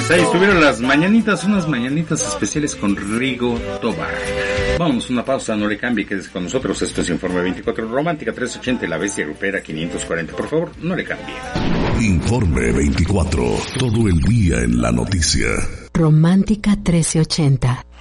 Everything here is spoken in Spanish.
Pues ahí estuvieron las mañanitas, unas mañanitas especiales con Rigo Tobar. Vamos, una pausa, no le cambie, quédese con nosotros. Esto es Informe 24, Romántica 380, La Bestia Grupera 540. Por favor, no le cambie. Informe 24, todo el día en la noticia. Romántica 1380.